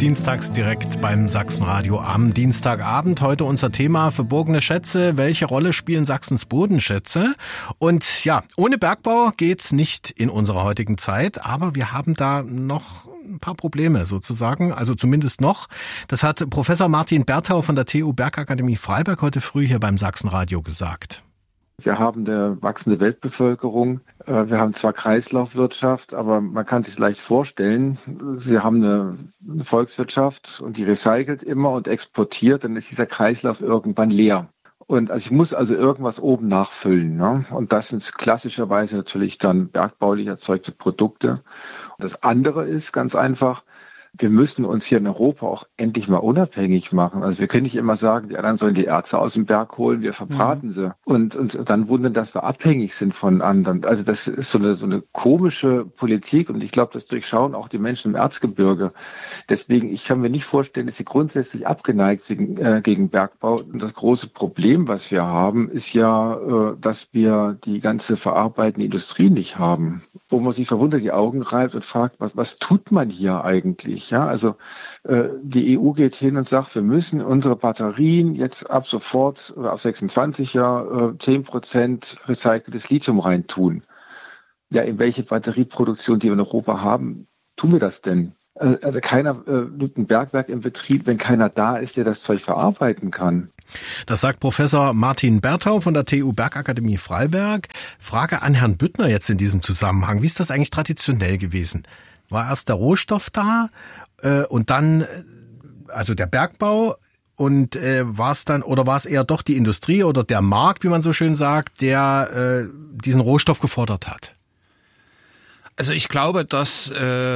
dienstags direkt beim Sachsenradio am Dienstagabend. Heute unser Thema verborgene Schätze. Welche Rolle spielen Sachsens Bodenschätze? Und ja, ohne Bergbau geht's nicht in unserer heutigen Zeit. Aber wir haben da noch ein paar Probleme sozusagen, also zumindest noch. Das hat Professor Martin Berthau von der TU Bergakademie Freiberg heute früh hier beim Sachsenradio gesagt. Wir haben eine wachsende Weltbevölkerung. Wir haben zwar Kreislaufwirtschaft, aber man kann sich leicht vorstellen, Sie haben eine Volkswirtschaft und die recycelt immer und exportiert, dann ist dieser Kreislauf irgendwann leer. Und also ich muss also irgendwas oben nachfüllen, ne? Und das sind klassischerweise natürlich dann bergbaulich erzeugte Produkte. Und das andere ist ganz einfach, wir müssen uns hier in Europa auch endlich mal unabhängig machen. Also wir können nicht immer sagen, die anderen sollen die Erze aus dem Berg holen, wir verbraten sie. Und dann wundern, dass wir abhängig sind von anderen. Also das ist so eine komische Politik und ich glaube, das durchschauen auch die Menschen im Erzgebirge. Deswegen, ich kann mir nicht vorstellen, dass sie grundsätzlich abgeneigt sind gegen Bergbau. Und das große Problem, was wir haben, ist ja, dass wir die ganze verarbeitende Industrie nicht haben. Wo man sich verwundert die Augen reibt und fragt, was tut man hier eigentlich? Ja, also die EU geht hin und sagt, wir müssen unsere Batterien jetzt ab sofort oder ab 26 Jahr 10% recyceltes Lithium reintun. Ja, in welche Batterieproduktion, die wir in Europa haben, tun wir das denn? Also keiner nimmt ein Bergwerk in Betrieb, wenn keiner da ist, der das Zeug verarbeiten kann. Das sagt Professor Martin Berthau von der TU Bergakademie Freiberg. Frage an Herrn Büttner jetzt in diesem Zusammenhang. Wie ist das eigentlich traditionell gewesen? War erst der Rohstoff da und dann also der Bergbau und war es eher doch die Industrie oder der Markt, wie man so schön sagt, der diesen Rohstoff gefordert hat? Also ich glaube, dass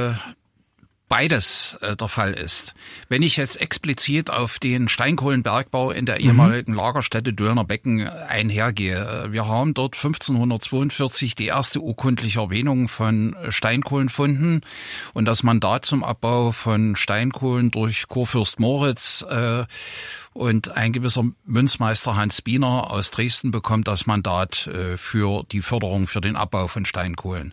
beides der Fall ist. Wenn ich jetzt explizit auf den Steinkohlenbergbau in der ehemaligen Lagerstätte Döllner Becken einhergehe. Wir haben dort 1542 die erste urkundliche Erwähnung von Steinkohlenfunden und das Mandat zum Abbau von Steinkohlen durch Kurfürst Moritz und ein gewisser Münzmeister Hans Biener aus Dresden bekommt das Mandat für die Förderung für den Abbau von Steinkohlen.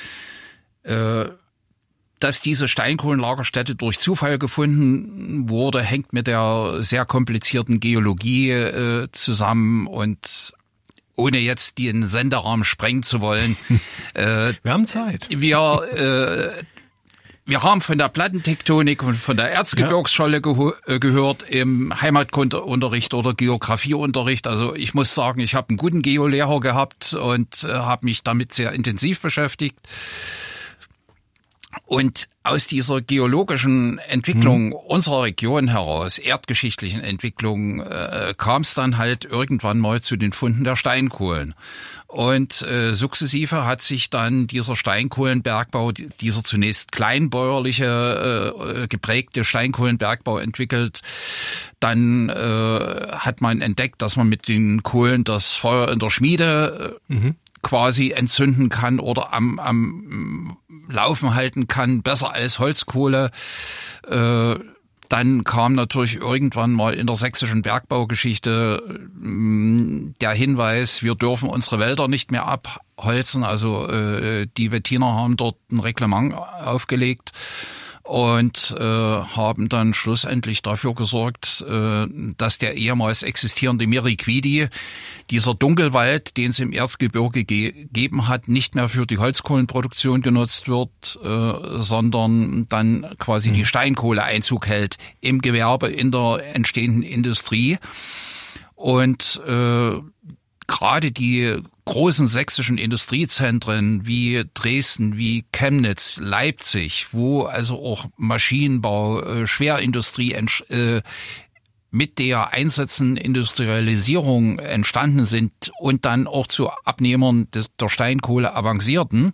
Dass diese Steinkohlenlagerstätte durch Zufall gefunden wurde, hängt mit der sehr komplizierten Geologie zusammen und ohne jetzt den Senderahmen sprengen zu wollen. Wir haben Zeit. Wir haben von der Plattentektonik und von der Erzgebirgsscholle gehört im Heimatkundeunterricht oder Geografieunterricht. Also ich muss sagen, ich habe einen guten Geolehrer gehabt und habe mich damit sehr intensiv beschäftigt. Und aus dieser geologischen Entwicklung unserer Region heraus, erdgeschichtlichen Entwicklung, kam es dann halt irgendwann mal zu den Funden der Steinkohlen. Und sukzessive hat sich dann dieser Steinkohlenbergbau, dieser zunächst kleinbäuerliche geprägte Steinkohlenbergbau entwickelt. Dann hat man entdeckt, dass man mit den Kohlen das Feuer in der Schmiede quasi entzünden kann oder am Laufen halten kann, besser als Holzkohle. Dann kam natürlich irgendwann mal in der sächsischen Bergbaugeschichte der Hinweis, wir dürfen unsere Wälder nicht mehr abholzen. Also die Wettiner haben dort ein Reglement aufgelegt und haben dann schlussendlich dafür gesorgt, dass der ehemals existierende Miriquidi, dieser Dunkelwald, den es im Erzgebirge gegeben hat, nicht mehr für die Holzkohlenproduktion genutzt wird, sondern dann quasi die Steinkohle Einzug hält im Gewerbe, in der entstehenden Industrie. Und gerade die großen sächsischen Industriezentren wie Dresden, wie Chemnitz, Leipzig, wo also auch Maschinenbau, Schwerindustrie mit der einsetzenden Industrialisierung entstanden sind und dann auch zu Abnehmern der Steinkohle avancierten,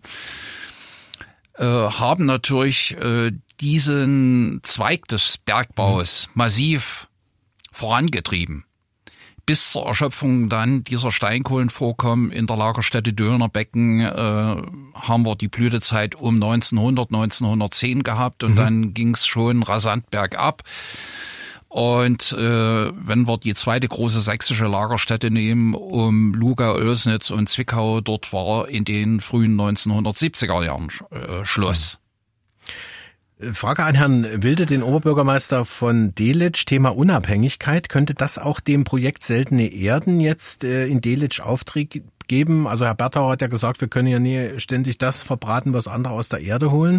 haben natürlich diesen Zweig des Bergbaus massiv vorangetrieben. Bis zur Erschöpfung dann dieser Steinkohlenvorkommen in der Lagerstätte Döllner Becken haben wir die Blütezeit um 1910 gehabt und dann ging es schon rasant bergab. Und wenn wir die zweite große sächsische Lagerstätte nehmen, um Lugau, Oelsnitz und Zwickau, dort war in den frühen 1970er Jahren Schluss. Frage an Herrn Wilde, den Oberbürgermeister von Delitzsch, Thema Unabhängigkeit. Könnte das auch dem Projekt Seltene Erden jetzt in Delitzsch Auftrieb geben? Also Herr Berthauer hat ja gesagt, wir können ja nie ständig das verbraten, was andere aus der Erde holen.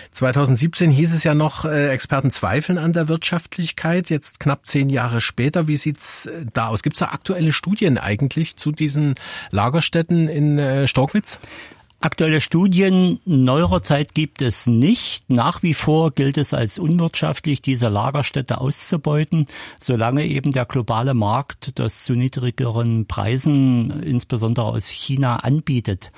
2017 hieß es ja noch, Experten zweifeln an der Wirtschaftlichkeit. Jetzt knapp 10 Jahre später, wie sieht's da aus? Gibt es da aktuelle Studien eigentlich zu diesen Lagerstätten in Storkwitz? Aktuelle Studien neuerer Zeit gibt es nicht. Nach wie vor gilt es als unwirtschaftlich, diese Lagerstätte auszubeuten, solange eben der globale Markt das zu niedrigeren Preisen, insbesondere aus China, anbietet.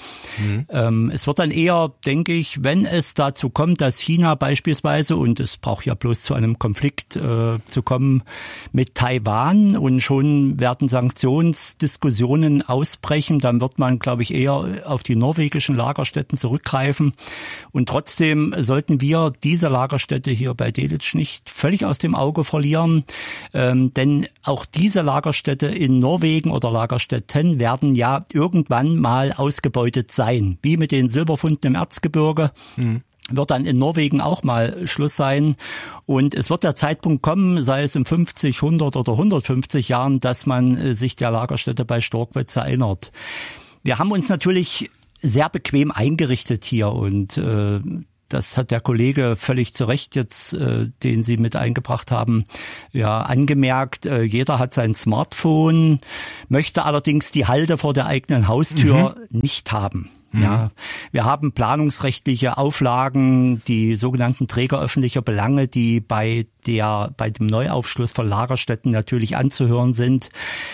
Es wird dann eher, denke ich, wenn es dazu kommt, dass China beispielsweise, und es braucht ja bloß zu einem Konflikt zu kommen mit Taiwan, und schon werden Sanktionsdiskussionen ausbrechen, dann wird man, glaube ich, eher auf die norwegischen Lagerstätten zurückgreifen. Und trotzdem sollten wir diese Lagerstätte hier bei Delitzsch nicht völlig aus dem Auge verlieren, denn auch diese Lagerstätte in Norwegen oder Lagerstätten werden ja irgendwann mal ausgebeutet sein, wie mit den Silberfunden im Erzgebirge. Wird dann in Norwegen auch mal Schluss sein. Und es wird der Zeitpunkt kommen, sei es in 50, 100 oder 150 Jahren, dass man sich der Lagerstätte bei Storkwitz erinnert. Wir haben uns natürlich sehr bequem eingerichtet hier, und das hat der Kollege völlig zu Recht jetzt, den Sie mit eingebracht haben, ja angemerkt. Jeder hat sein Smartphone, möchte allerdings die Halde vor der eigenen Haustür nicht haben. Ja, wir haben planungsrechtliche Auflagen, die sogenannten Träger öffentlicher Belange, die bei dem Neuaufschluss von Lagerstätten natürlich anzuhören sind.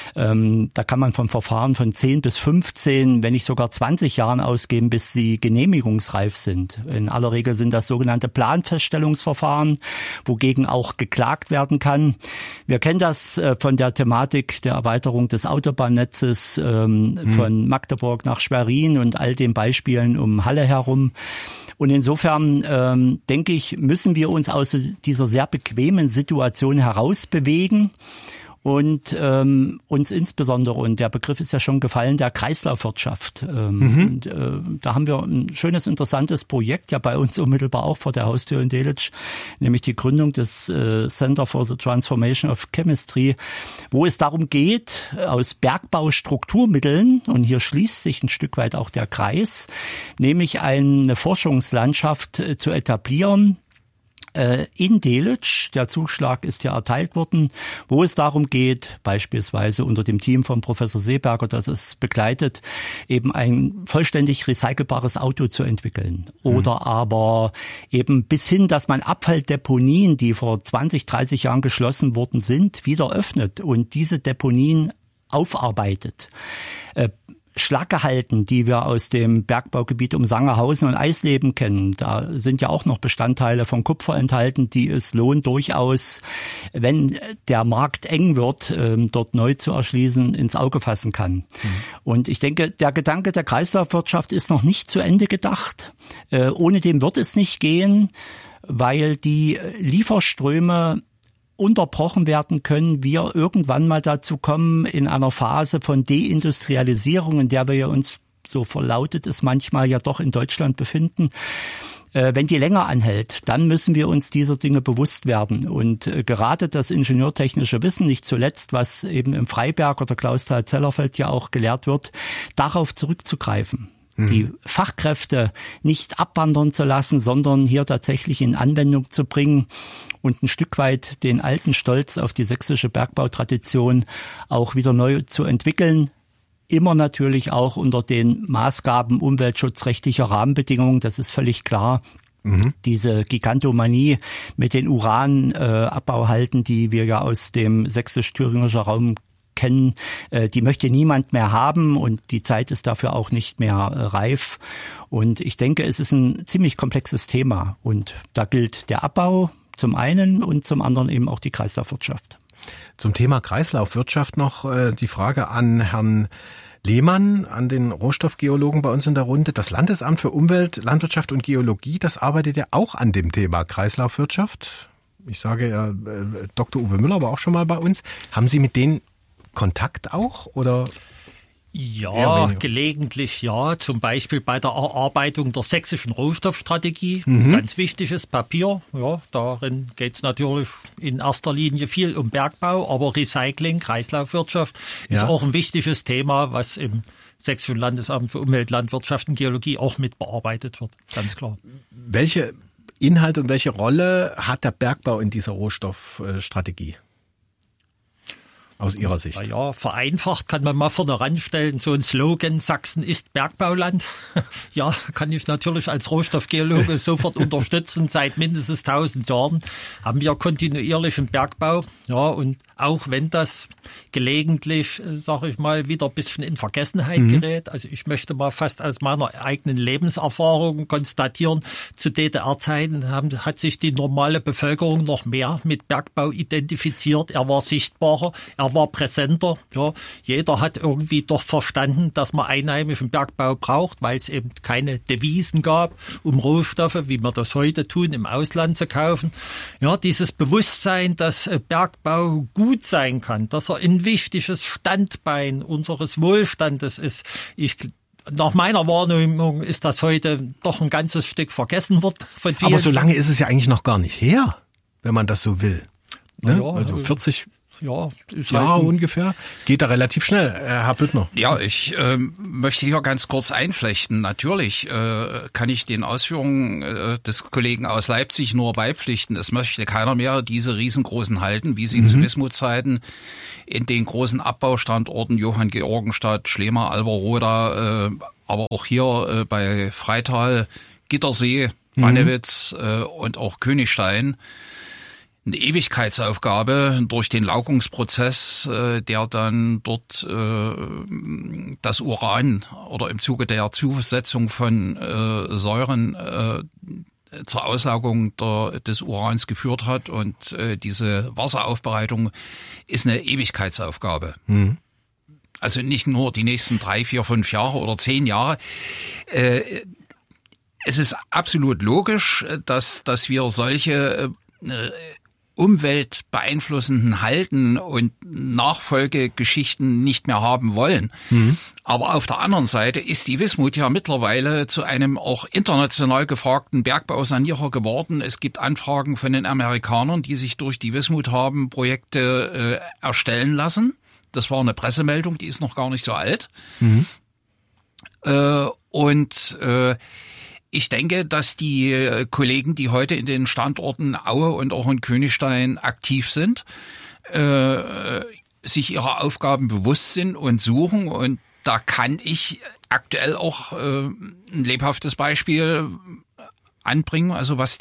Da kann man vom Verfahren von 10 bis 15, wenn nicht sogar 20 Jahren ausgehen, bis sie genehmigungsreif sind. In aller Regel sind das sogenannte Planfeststellungsverfahren, wogegen auch geklagt werden kann. Wir kennen das von der Thematik der Erweiterung des Autobahnnetzes von Magdeburg nach Schwerin und all den Beispielen um Halle herum. Und insofern, denke ich, müssen wir uns aus dieser sehr bequemen Situation herausbewegen und uns insbesondere, und der Begriff ist ja schon gefallen, der Kreislaufwirtschaft. Und, da haben wir ein schönes, interessantes Projekt, ja bei uns unmittelbar auch vor der Haustür in Delitzsch, nämlich die Gründung des Center for the Transformation of Chemistry, wo es darum geht, aus Bergbaustrukturmitteln, und hier schließt sich ein Stück weit auch der Kreis, nämlich eine Forschungslandschaft zu etablieren, in Delitzsch, der Zuschlag ist ja erteilt worden, wo es darum geht, beispielsweise unter dem Team von Professor Seeberger, das es begleitet, eben ein vollständig recycelbares Auto zu entwickeln. Oder aber eben bis hin, dass man Abfalldeponien, die vor 20, 30 Jahren geschlossen worden sind, wieder öffnet und diese Deponien aufarbeitet. Schlackehalten, die wir aus dem Bergbaugebiet um Sangerhausen und Eisleben kennen. Da sind ja auch noch Bestandteile von Kupfer enthalten, die es lohnt durchaus, wenn der Markt eng wird, dort neu zu erschließen, ins Auge fassen kann. Und ich denke, der Gedanke der Kreislaufwirtschaft ist noch nicht zu Ende gedacht. Ohne den wird es nicht gehen, weil die Lieferströme unterbrochen werden können, wir irgendwann mal dazu kommen, in einer Phase von Deindustrialisierung, in der wir ja uns, so verlautet es manchmal, ja doch in Deutschland befinden. Wenn die länger anhält, dann müssen wir uns dieser Dinge bewusst werden. Und gerade das ingenieurtechnische Wissen, nicht zuletzt, was eben im Freiberg oder Clausthal-Zellerfeld ja auch gelehrt wird, darauf zurückzugreifen. Die Fachkräfte nicht abwandern zu lassen, sondern hier tatsächlich in Anwendung zu bringen und ein Stück weit den alten Stolz auf die sächsische Bergbautradition auch wieder neu zu entwickeln. Immer natürlich auch unter den Maßgaben umweltschutzrechtlicher Rahmenbedingungen, das ist völlig klar. Diese Gigantomanie mit den Uranabbauhalten, die wir ja aus dem sächsisch-thüringischen Raum kennen, die möchte niemand mehr haben, und die Zeit ist dafür auch nicht mehr reif. Und ich denke, es ist ein ziemlich komplexes Thema, und da gilt der Abbau zum einen und zum anderen eben auch die Kreislaufwirtschaft. Zum Thema Kreislaufwirtschaft noch die Frage an Herrn Lehmann, an den Rohstoffgeologen bei uns in der Runde. Das Landesamt für Umwelt, Landwirtschaft und Geologie, das arbeitet ja auch an dem Thema Kreislaufwirtschaft. Ich sage ja, Dr. Uwe Müller war auch schon mal bei uns. Haben Sie mit denen Kontakt auch, oder? Ja, gelegentlich ja. Zum Beispiel bei der Erarbeitung der sächsischen Rohstoffstrategie. Ganz wichtiges Papier. Ja, darin geht es natürlich in erster Linie viel um Bergbau, aber Recycling, Kreislaufwirtschaft ist auch ein wichtiges Thema, was im Sächsischen Landesamt für Umwelt, Landwirtschaft und Geologie auch mit bearbeitet wird. Ganz klar. Welche Inhalte und welche Rolle hat der Bergbau in dieser Rohstoffstrategie? Aus Ihrer Sicht? Ja, vereinfacht kann man mal vorne ranstellen, so ein Slogan, Sachsen ist Bergbauland. Ja, kann ich natürlich als Rohstoffgeologe sofort unterstützen. Seit mindestens 1000 Jahren haben wir kontinuierlichen Bergbau. Ja, und auch wenn das gelegentlich, sage ich mal, wieder ein bisschen in Vergessenheit gerät. Also ich möchte mal fast aus meiner eigenen Lebenserfahrung konstatieren, zu DDR-Zeiten hat sich die normale Bevölkerung noch mehr mit Bergbau identifiziert. Er war sichtbarer, er war präsenter. Ja, jeder hat irgendwie doch verstanden, dass man einheimischen Bergbau braucht, weil es eben keine Devisen gab, um Rohstoffe, wie wir das heute tun, im Ausland zu kaufen. Ja, dieses Bewusstsein, dass Bergbau gut sein kann, dass er ein wichtiges Standbein unseres Wohlstandes ist. Nach meiner Wahrnehmung ist das heute doch ein ganzes Stück vergessen wird von vielen. Aber so lange ist es ja eigentlich noch gar nicht her, wenn man das so will. Ne? Ja, also 40 Jahre ungefähr. Geht da relativ schnell, Herr Büttner. Ja, ich möchte hier ganz kurz einflechten. Natürlich kann ich den Ausführungen des Kollegen aus Leipzig nur beipflichten. Es möchte keiner mehr diese riesengroßen Halden, wie sie zu Wismut-Zeiten in den großen Abbaustandorten Johann Georgenstadt, Schlema, Alberoda, aber auch hier bei Freital, Gittersee, Bannewitz und auch Königstein. Eine Ewigkeitsaufgabe durch den Laugungsprozess, der dann dort das Uran oder im Zuge der Zusetzung von Säuren zur Auslaugung des Urans geführt hat. Und diese Wasseraufbereitung ist eine Ewigkeitsaufgabe. Also nicht nur die nächsten 3, 4, 5 Jahre oder 10 Jahre. Es ist absolut logisch, dass wir solche umweltbeeinflussenden Halten und Nachfolgegeschichten nicht mehr haben wollen. Aber auf der anderen Seite ist die Wismut ja mittlerweile zu einem auch international gefragten Bergbausanierer geworden. Es gibt Anfragen von den Amerikanern, die sich durch die Wismut haben Projekte erstellen lassen. Das war eine Pressemeldung, die ist noch gar nicht so alt. Ich denke, dass die Kollegen, die heute in den Standorten Aue und auch in Königstein aktiv sind, sich ihrer Aufgaben bewusst sind und suchen. Und da kann ich aktuell auch ein lebhaftes Beispiel anbringen, also was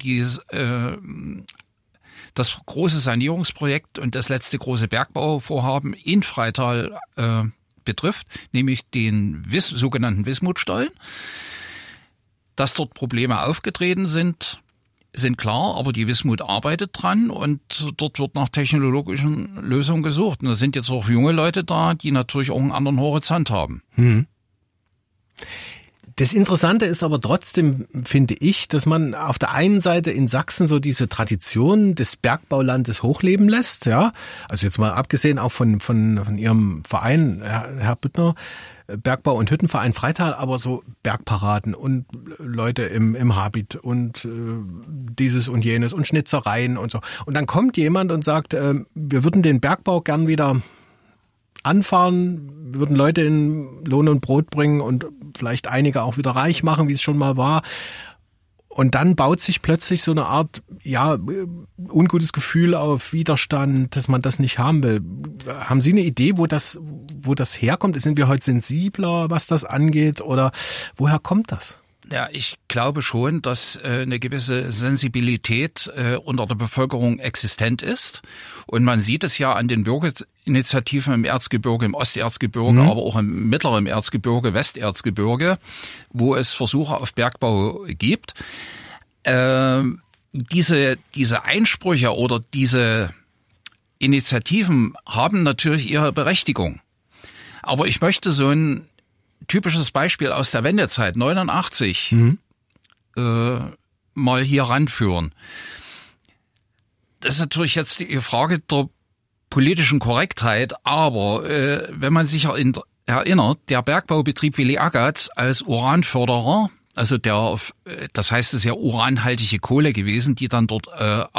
das große Sanierungsprojekt und das letzte große Bergbauvorhaben in Freital betrifft, nämlich den sogenannten Wismutstollen. Dass dort Probleme aufgetreten sind klar, aber die Wismut arbeitet dran und dort wird nach technologischen Lösungen gesucht. Und da sind jetzt auch junge Leute da, die natürlich auch einen anderen Horizont haben. Das Interessante ist aber trotzdem, finde ich, dass man auf der einen Seite in Sachsen so diese Tradition des Bergbaulandes hochleben lässt, ja. Also jetzt mal abgesehen auch von Ihrem Verein, Herr Büttner, Bergbau- und Hüttenverein Freital, aber so Bergparaden und Leute im Habit und dieses und jenes und Schnitzereien und so. Und dann kommt jemand und sagt, wir würden den Bergbau gern wieder anfahren, wir würden Leute in Lohn und Brot bringen und vielleicht einige auch wieder reich machen, wie es schon mal war. Und dann baut sich plötzlich so eine Art, ungutes Gefühl auf, Widerstand, dass man das nicht haben will. Haben Sie eine Idee, wo das herkommt? Sind wir heute sensibler, was das angeht, oder woher kommt das? Ja, ich glaube schon, dass eine gewisse Sensibilität unter der Bevölkerung existent ist. Und man sieht es ja an den Bürgerinitiativen im Erzgebirge, im Osterzgebirge, aber auch im mittleren Erzgebirge, Westerzgebirge, wo es Versuche auf Bergbau gibt. Diese Einsprüche oder diese Initiativen haben natürlich ihre Berechtigung. Aber ich möchte so ein typisches Beispiel aus der Wendezeit 89 mal hier ranführen. Das ist natürlich jetzt die Frage der politischen Korrektheit, aber wenn man sich erinnert, der Bergbaubetrieb Willi Agatz als Uranförderer, also das heißt, es ist ja uranhaltige Kohle gewesen, die dann dort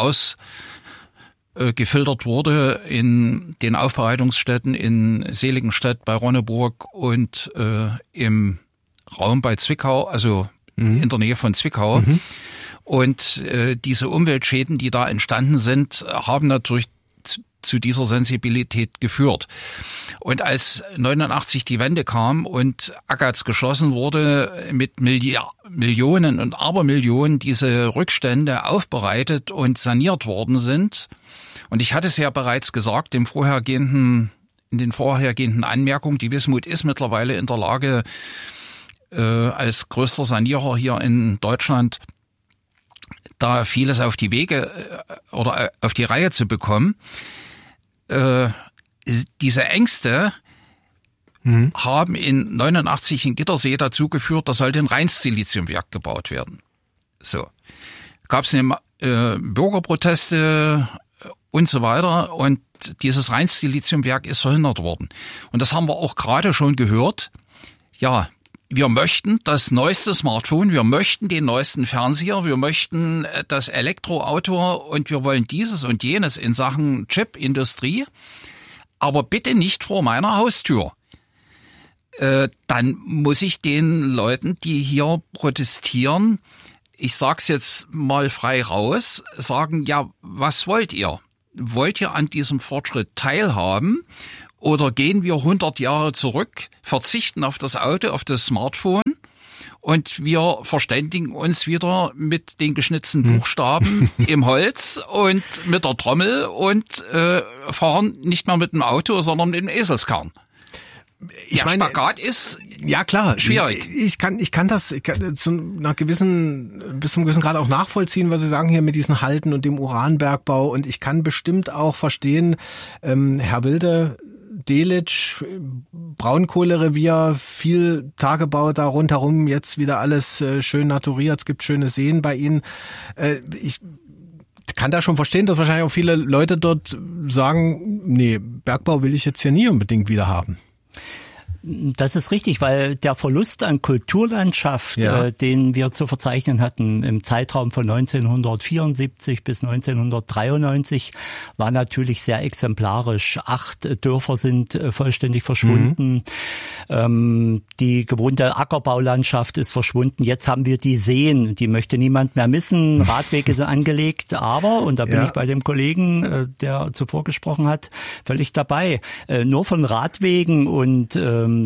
gefiltert wurde in den Aufbereitungsstätten in Seligenstadt bei Ronneburg und im Raum bei Zwickau, also in der Nähe von Zwickau. Und diese Umweltschäden, die da entstanden sind, haben natürlich zu dieser Sensibilität geführt. Und als 89 die Wende kam und Agatz geschlossen wurde, mit Millionen und Abermillionen diese Rückstände aufbereitet und saniert worden sind. Und ich hatte es ja bereits gesagt, in den vorhergehenden Anmerkungen, die Wismut ist mittlerweile in der Lage, als größter Sanierer hier in Deutschland da vieles auf die Wege oder auf die Reihe zu bekommen. Diese Ängste haben in 89 in Gittersee dazu geführt, da sollte ein Rheinsiliziumwerk gebaut werden. So. Gab es Bürgerproteste und so weiter und dieses Rheinsiliziumwerk ist verhindert worden. Und das haben wir auch gerade schon gehört. Ja, wir möchten das neueste Smartphone, wir möchten den neuesten Fernseher, wir möchten das Elektroauto und wir wollen dieses und jenes in Sachen Chipindustrie, aber bitte nicht vor meiner Haustür. Dann muss ich den Leuten, die hier protestieren, ich sag's jetzt mal frei raus, sagen, ja, was wollt ihr? Wollt ihr an diesem Fortschritt teilhaben? Oder gehen wir 100 Jahre zurück, verzichten auf das Auto, auf das Smartphone und wir verständigen uns wieder mit den geschnitzten Buchstaben im Holz und mit der Trommel und fahren nicht mehr mit dem Auto, sondern mit dem Eselskarren. Der Spagat ist ja klar schwierig. Ich kann bis zum gewissen Grad auch nachvollziehen, was Sie sagen hier mit diesen Halden und dem Uranbergbau. Und ich kann bestimmt auch verstehen, Herr Wilde, Delitzsch, Braunkohlerevier, viel Tagebau da rundherum, jetzt wieder alles schön naturiert, es gibt schöne Seen bei Ihnen. Ich kann da schon verstehen, dass wahrscheinlich auch viele Leute dort sagen, nee, Bergbau will ich jetzt hier nie unbedingt wieder haben. Das ist richtig, weil der Verlust an Kulturlandschaft, den wir zu verzeichnen hatten im Zeitraum von 1974 bis 1993, war natürlich sehr exemplarisch. 8 Dörfer sind vollständig verschwunden. Die gewohnte Ackerbaulandschaft ist verschwunden. Jetzt haben wir die Seen, die möchte niemand mehr missen. Radwege sind angelegt, aber, und da bin ich bei dem Kollegen, der zuvor gesprochen hat, völlig dabei. Nur von Radwegen und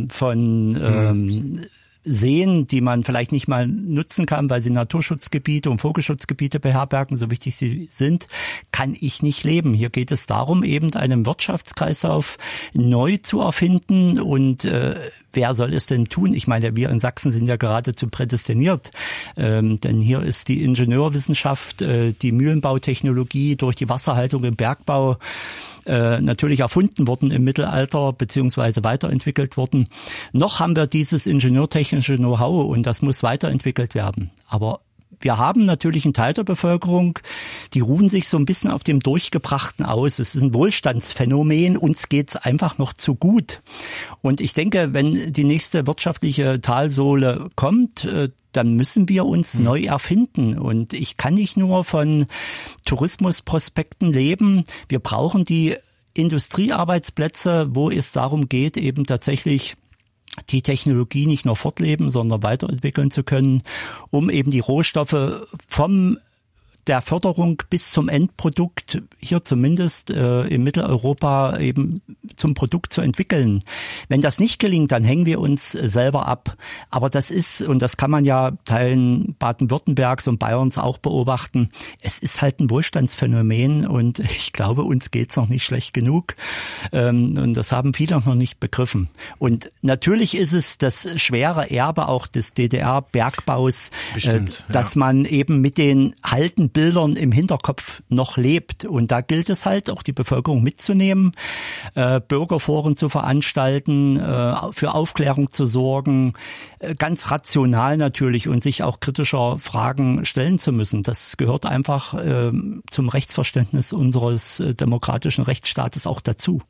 von Seen, die man vielleicht nicht mal nutzen kann, weil sie Naturschutzgebiete und Vogelschutzgebiete beherbergen, so wichtig sie sind, kann ich nicht leben. Hier geht es darum, eben einen Wirtschaftskreislauf neu zu erfinden. Und wer soll es denn tun? Ich meine, wir in Sachsen sind ja geradezu prädestiniert, denn hier ist die Ingenieurwissenschaft, die Mühlenbautechnologie durch die Wasserhaltung im Bergbau natürlich erfunden worden im Mittelalter beziehungsweise weiterentwickelt worden. Noch haben wir dieses ingenieurtechnische Know-how und das muss weiterentwickelt werden. Aber wir haben natürlich einen Teil der Bevölkerung, die ruhen sich so ein bisschen auf dem Durchgebrachten aus. Es ist ein Wohlstandsphänomen, uns geht's einfach noch zu gut. Und ich denke, wenn die nächste wirtschaftliche Talsohle kommt, dann müssen wir uns neu erfinden. Und ich kann nicht nur von Tourismusprospekten leben. Wir brauchen die Industriearbeitsplätze, wo es darum geht, eben tatsächlich die Technologie nicht nur fortleben, sondern weiterentwickeln zu können, um eben die Rohstoffe vom der Förderung bis zum Endprodukt hier zumindest in Mitteleuropa eben zum Produkt zu entwickeln. Wenn das nicht gelingt, dann hängen wir uns selber ab. Aber das ist, und das kann man ja Teilen Baden-Württembergs und Bayerns auch beobachten, es ist halt ein Wohlstandsphänomen und ich glaube, uns geht's noch nicht schlecht genug. Und das haben viele noch nicht begriffen. Und natürlich ist es das schwere Erbe auch des DDR-Bergbaus, dass man eben mit den alten Bildern im Hinterkopf noch lebt. Und da gilt es halt, auch die Bevölkerung mitzunehmen, Bürgerforen zu veranstalten, für Aufklärung zu sorgen, ganz rational natürlich und sich auch kritischer Fragen stellen zu müssen. Das gehört einfach zum Rechtsverständnis unseres demokratischen Rechtsstaates auch dazu.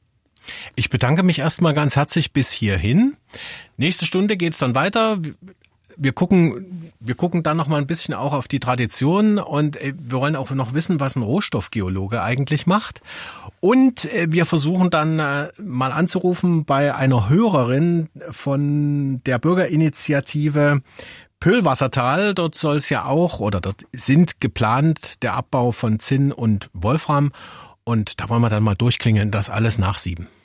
Ich bedanke mich erstmal ganz herzlich bis hierhin. Nächste Stunde geht's dann weiter. Wir gucken dann noch mal ein bisschen auch auf die Tradition und wir wollen auch noch wissen, was ein Rohstoffgeologe eigentlich macht. Und wir versuchen dann mal anzurufen bei einer Hörerin von der Bürgerinitiative Pöhlwassertal. Dort soll es ja auch, oder dort sind geplant der Abbau von Zinn und Wolfram. Und da wollen wir dann mal durchklingeln, das alles nach 7.